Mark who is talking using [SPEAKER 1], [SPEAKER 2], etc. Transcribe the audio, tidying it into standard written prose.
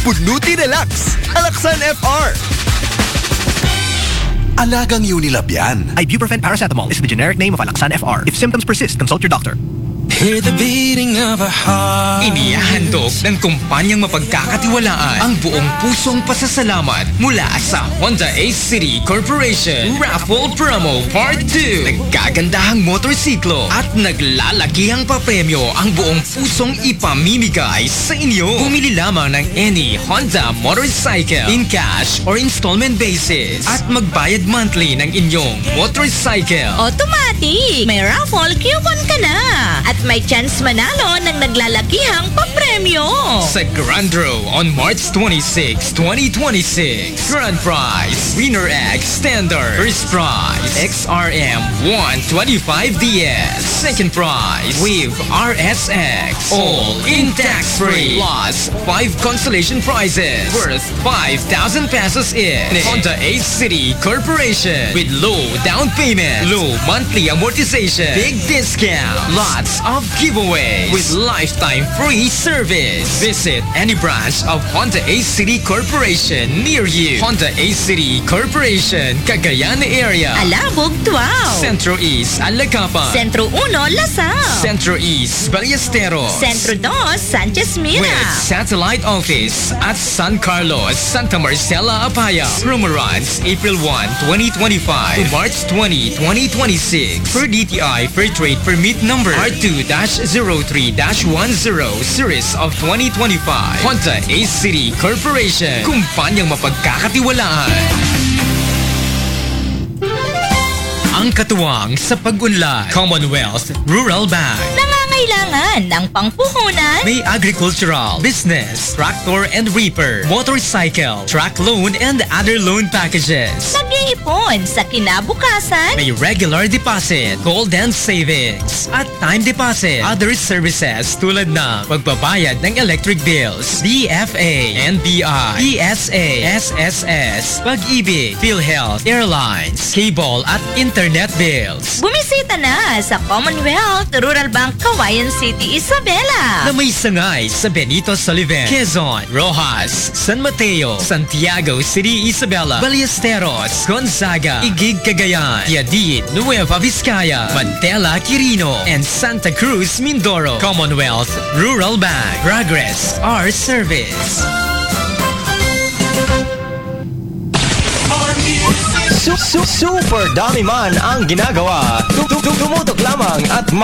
[SPEAKER 1] Bunuti Relax. Alaxan FR.
[SPEAKER 2] Alagang Unilab yan.
[SPEAKER 3] Ibuprofen paracetamol is the generic name of Alaxan FR. If symptoms persist, consult your doctor.
[SPEAKER 4] Hear the beating of a heart.
[SPEAKER 5] Inihahandog ng kumpanyang mapagkakatiwalaan ang buong pusong pasasalamat mula sa Honda Ace City Corporation Raffle Promo Part 2. Nagkagandahang motorsiklo at naglalakihang papremyo ang buong pusong ipamimigay sa inyo. Bumili lamang ng any Honda motorcycle in cash or installment basis at magbayad monthly ng inyong motorcycle.
[SPEAKER 6] Automatic! May raffle coupon ka na! At may chance manalo ng naglalakihang papremyo.
[SPEAKER 5] Sa Grand Draw on March 26, 2026. Grand Prize, Winner X Standard. First prize, XRM 125DS. Second prize, Wave RSX. All in tax-free. Plus 5 consolation prizes worth 5,000 pesos in Honda Ace City Corporation. With low down payment, low monthly amortization, big discount, lots of giveaways with lifetime free service. Visit any branch of Honda Ace City Corporation near you. Honda Ace City Corporation, Cagayan area.
[SPEAKER 6] Alabog, Tuaw.
[SPEAKER 5] Centro East, Alacapa.
[SPEAKER 6] Centro 1, Lasal.
[SPEAKER 5] Centro East, Ballesteros.
[SPEAKER 6] Centro 2, Sanchez Mira.
[SPEAKER 5] With satellite office at San Carlos, Santa Marcela, Apaya. Promo runs April 1, 2025 to March 20, 2026. Per DTI Fair Trade Permit Number R2-03-10 Series of 2025. Honda Ace City Corporation. Kumpanyang mapagkakatiwalaan. Ang katuwang sa pag-unlad. Commonwealth Rural Bank.
[SPEAKER 6] Nangangailangan ng pangpuhunan.
[SPEAKER 5] May agricultural, business, tractor and reaper, motorcycle, truck loan and other loan packages.
[SPEAKER 6] Nag-iipon sa kinabukasan.
[SPEAKER 5] May regular deposit, gold and savings, at time deposit. Other services tulad ng pagbabayad ng electric bills, DFA, NBI, ESA, SSS, Pag-ibig, PhilHealth, airlines, cable at internet bills.
[SPEAKER 6] Bumisita na sa Commonwealth Rural Bank, Kawayan City, Isabela.
[SPEAKER 5] Na may sangay sa Benito Soliven, Quezon, Rojas, San Mateo, Santiago City, Isabela, Ballesteros, Gonzaga, Igig, Cagayan, Yadid, Nueva Vizcaya, Mantela, Quirino, and Santa Cruz, Mindoro. Commonwealth Rural Bank. Progress, our service.
[SPEAKER 1] Super dami man ang ginagawa. Tumutok lamang at